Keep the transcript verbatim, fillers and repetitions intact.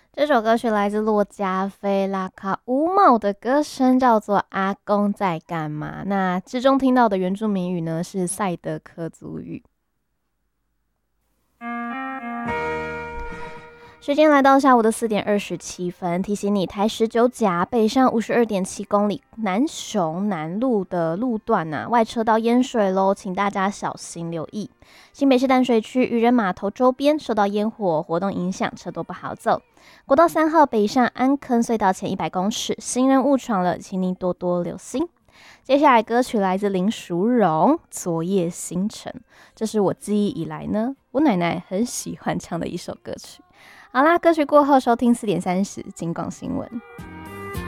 这首歌曲来自洛加菲拉卡乌茂的歌声，叫做《阿公在干嘛》。那之中听到的原住民语呢，是赛德克族语。时间来到下午的四点二十七分，提醒你台十九甲北上五十二点七公里南雄南路的路段啊，外车道淹水喽，请大家小心留意。新北市淡水区渔人码头周边受到烟火活动影响，车多不好走。国道三号北上安坑隧道前一百公尺，行人误闯了，请你多多留心。接下来歌曲来自林淑荣《昨夜星辰》，这是我记忆以来呢，我奶奶很喜欢唱的一首歌曲。好啦，歌曲过后收听四点三十金广新闻。